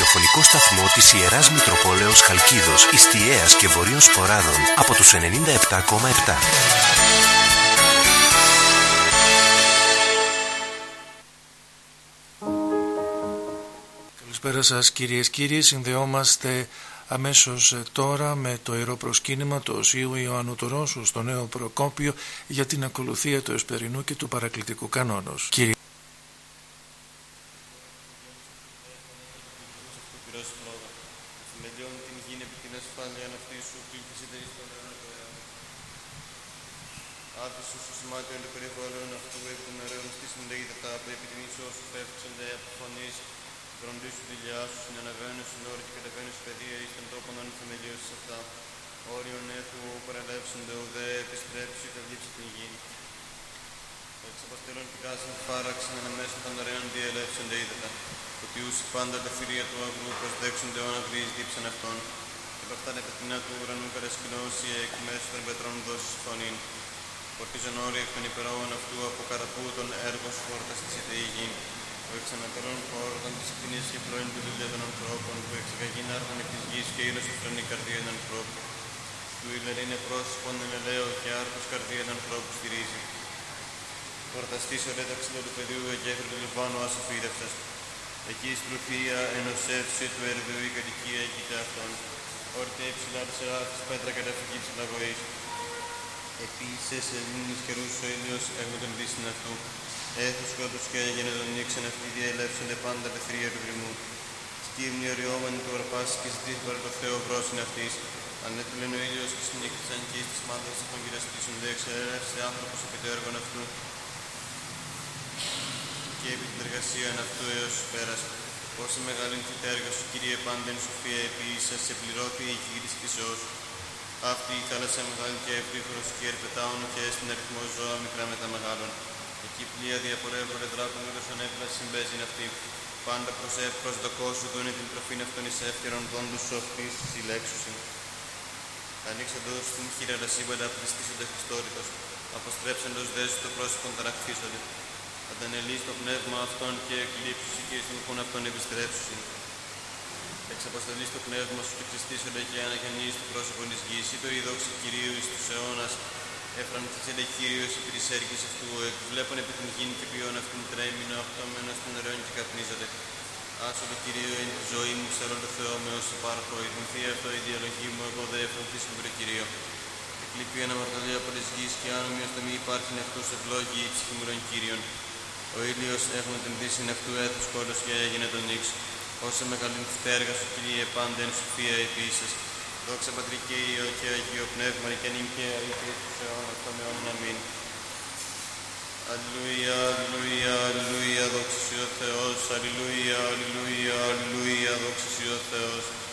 ραδιοφωνικό σταθμό της Ιεράς Μητροπόλεως Χαλκίδος, Ιστιαίας και Βορείων Σποράδων από τους 97,7. Καλησπέρα σας κυρίες και κύριοι, συνδεόμαστε αμέσως τώρα με το ιερό προσκύνημα του Οσίου Ιωάννου του Ρώσου στο Νέο Προκόπιο για την ακολουθία του Εσπερινού και του Παρακλητικού Κανόνος. Φροντίσου τη δουλειά σου, συναναβαίνουν στην ώρα και κατεβαίνουν στην παιδεία εις των τόπων αν θεμελιώσεις αυτά. Όριον έθου παρελεύσονται ουδέ επιστρέψει και βγήψη την γη. Εξ αποστελών πηγάσαν φάραξαν αναμέσω των ωραίων διελεύσονται είδατα. Ότι ούσι πάντα τα θηρία του αγρού προσδέξονται όν αγρείς δίψαν αυτών. Και από αυτά τα πετεινά του ουρανού κατασκηνώσει εκ μέσω των πετρών δώσεις φωνήν. Πορτίζον όροι εκ των υπερώων αυτού από καραπού των έργων σου φορταστήσεται η γη. Ο εξανατολών πόρτων της κτηνής και πλώην του δουλειά των ανθρώπων, που εξεγαγήν άρθαν εκ της γης και ήλος ουφρανή καρδία των ανθρώπων. Του ηλερίνε πρόσωπον ελαίο και άρθος καρδία των ανθρώπων στηρίζει. Πορταστής ο ρέταξιλο του πεδίου εγκέφρου του Λιβάνου ασοφίδευτας. Εκεί η στροφία ενός εύση του ερδού η κατοικία έγκυται αυτών. Όρτε υψηλά της εράφης πέτρα καταφυγή της αλλαγωής. Επίσης ελληνής καιρούς ο ήλιος έχουμε τον δύσιν αυτού. Έθους κότους και έγινε τον νίξαν αυτοί διαελεύσονται πάντα τα θηρία του βρυμού. Σκύμνη οριόμενη του αρπάσει και ζητήσει παρά το Θεό βρόσιν αυτής. Ανέτειλεν ο ήλιος και συνήχθησαν και εις τις μάντας αυτών κυραστήσονται εξελεύσε άνθρωπος επί το έργον αυτού. Και επί την εργασία αυτού έως πέρας. Πόση μεγάλη είναι την έργα σου, Κύριε πάντεν σοφία επίσης, σε πληρώθη η γη της Χρυσός. Αυτή η θάλασσα μεγάλη και ευτύχωρος και ερπετάων και στην αριθμό ζώα μικρά μετά μεγάλων. Εκεί πλοία διαπορεύονται δράκων ούτως ανέπλαση συμπέζειν αυτή. Πάντα προσδοκώσου δούνε την τροφήν αυτών εις εύκαιρον δόντους σου αυτής συλλέξουσιν. Ανοίξαντος την χείρα τα σύμπαντα πληστήσονται Χριστόριτος. Αποστρέψαντος δέσου το πρόσωπον ταραχθήσονται. Αντανελείς το πνεύμα αυτών και εκλείψουσι και εις τον ουχόν αυτών επιστρέψουσιν. Εξαποστελείς το πνεύμα σου και ξεστήσονται και αναγενείς το πρόσωπον της γης. Ή το ειδόξη Κυρίου εις τους αιώνας. Εφρανθήσεται Κύριος επί της έργης αυτού, εκβλέπων επί την γην και ποιόν αυτήν τρέμεινο αυτόμενος των ωραίων και καπνίζονται. Άσο το Κυρίο εν τη ζωή μου, ξέρω το Θεό με όσοι υπάρχω, η δυνθή αυτό η διαλογή μου, εγώ δε εφρανθήσω με το Κυρίο. Εκλείπει αναμαρτωλία από της γης και αν ομοίως το μη υπάρχει αυτούς ευλόγη η ψυχή μου των Κύριων. Ο ήλιος έχουμε την δύσιν αυτού έθους κόλλος και έγινε τον νίξ. Όσα μεγαλύνει φτέργα σου, Κύριε, πάντα εν σοφία επίσης. Δόξα Πατρί και Υιό και Αγίο Πνεύμα και νυν και αεί και στους αιώνας των αιώνων. Αμήν. Αλληλούια, αλληλούια, αλληλούια, δόξα Συ ο Θεός. Αλληλούια, αλληλούια, αλληλούια, δόξα Συ ο Θεός.